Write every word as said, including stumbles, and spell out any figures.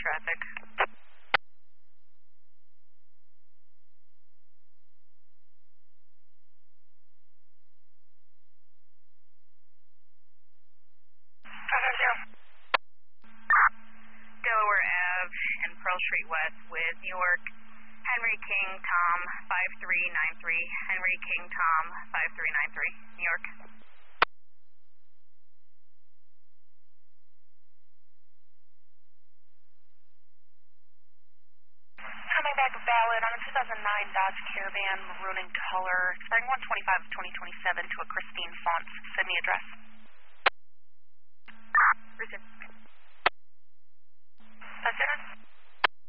traffic. Delaware Ave and Pearl Street West with New York, Henry King Tom five three nine three, Henry King Tom five three nine three, New York. Coming back valid on a two thousand nine Dodge Caravan, maroon in color, expiring one twenty-five of twenty twenty-seven to a Christine Fonts. Send me address. Resume. That's it.